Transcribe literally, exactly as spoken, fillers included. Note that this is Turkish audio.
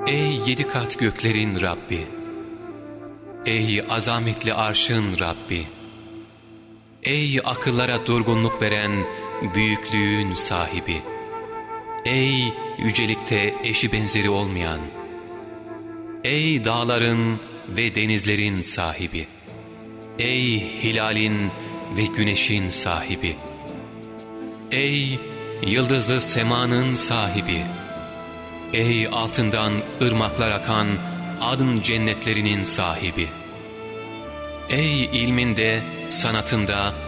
Ey yedi kat göklerin Rabbi! Ey azametli arşın Rabbi! Ey akıllara durgunluk veren büyüklüğün sahibi! Ey yücelikte eşi benzeri olmayan! Ey dağların ve denizlerin sahibi! Ey hilalin ve güneşin sahibi! Ey yıldızlı semanın sahibi! Ey altından ırmaklar akan adın cennetlerinin sahibi! Ey ilminde, sanatında,